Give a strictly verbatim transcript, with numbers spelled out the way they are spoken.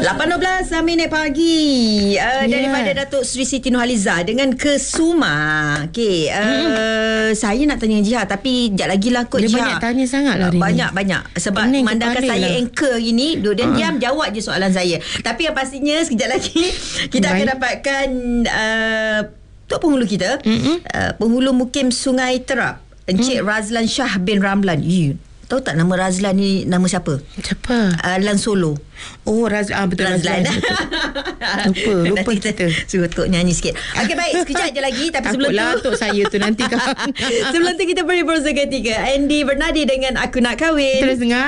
lapan dua belas minit pagi uh, yeah. daripada Datuk Seri Siti Nurhaliza dengan Kesuma. Okey, uh, mm-hmm. saya nak tanya Jiha tapi sekejap lagi lah kot. Dia Jiha banyak tanya sangat lah hari Banyak-banyak ni. Sebab Pening memandangkan saya lah. anchor ini, duduk dan uh. diam jawab je soalan saya. Tapi yang pastinya sekejap lagi kita Baik. akan dapatkan uh, Tok Penghulu kita, mm-hmm. uh, Penghulu Mukim Sungai Terap, Encik mm. Razlan Shah bin Ramlan. You tahu tak nama Razlan ni nama siapa? Siapa? Uh, Lan Solo. Oh, Raz, ah, betul Razlan. Razlan. Lupa, lupa kita kita. suruh Tok nyanyi sikit. Okey, baik, sekejap je lagi. Tapi sebelum Takutlah tu Tok saya tu nanti kau. sebelum tu kita beri bersama ketiga Andy Bernardi dengan Aku Nak Kahwin. Terus dengar.